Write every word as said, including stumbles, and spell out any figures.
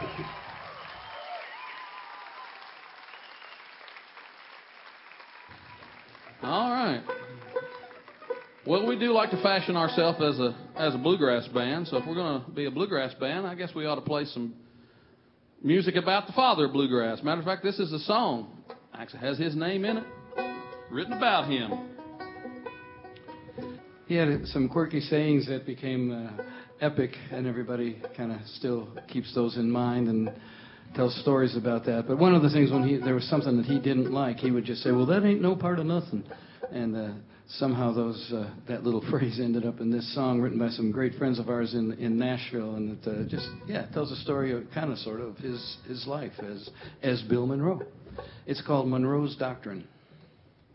All right. Well, we do like to fashion ourselves as a as a bluegrass band. So if we're going to be a bluegrass band, I guess we ought to play some music about the father of bluegrass. Matter of fact, this is a song. Actually has his name in it, written about him. He had some quirky sayings that became uh, epic, and everybody kind of still keeps those in mind and tells stories about that. But one of the things when he there was something that he didn't like, he would just say, "Well, that ain't no part of nothing," and uh, somehow those uh, that little phrase ended up in this song written by some great friends of ours in in Nashville, and it uh, just yeah it tells a story of kind of sort of his his life as as Bill Monroe. It's called Monroe's Doctrine.